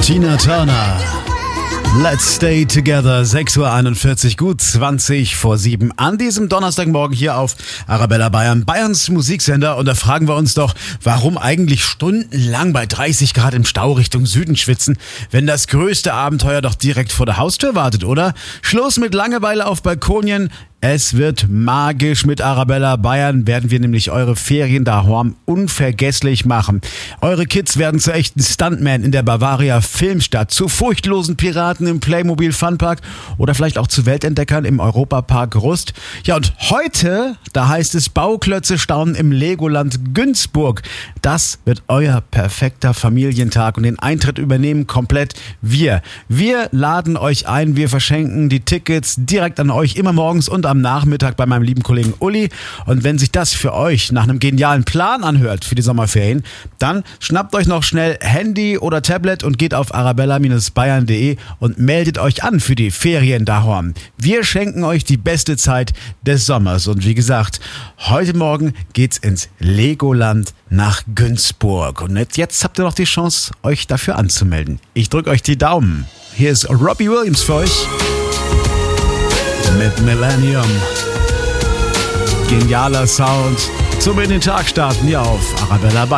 Tina Turner. Let's stay together. 6:41 Uhr, gut 20 vor 7 an diesem Donnerstagmorgen hier auf Arabella Bayern, Bayerns Musiksender. Und da fragen wir uns doch, warum eigentlich stundenlang bei 30 Grad im Stau Richtung Süden schwitzen, wenn das größte Abenteuer doch direkt vor der Haustür wartet, oder? Schluss mit Langeweile auf Balkonien. Es wird magisch mit Arabella Bayern, werden wir nämlich eure Ferien daheim unvergesslich machen. Eure Kids werden zu echten Stuntmen in der Bavaria Filmstadt, zu furchtlosen Piraten im Playmobil Funpark oder vielleicht auch zu Weltentdeckern im Europapark Rust. Ja, und heute, da heißt es Bauklötze staunen im Legoland Günzburg. Das wird euer perfekter Familientag und den Eintritt übernehmen komplett wir. Wir laden euch ein, wir verschenken die Tickets direkt an euch immer morgens und am Nachmittag bei meinem lieben Kollegen Uli. Und wenn sich das für euch nach einem genialen Plan anhört für die Sommerferien, dann schnappt euch noch schnell Handy oder Tablet und geht auf arabella-bayern.de und meldet euch an für die Ferien daheim. Wir schenken euch die beste Zeit des Sommers. Und wie gesagt, heute Morgen geht's ins Legoland nach Günzburg. Und jetzt habt ihr noch die Chance, euch dafür anzumelden. Ich drücke euch die Daumen. Hier ist Robbie Williams für euch mit Millennium. Genialer Sound zum in den Tag starten hier auf Arabella Bayern.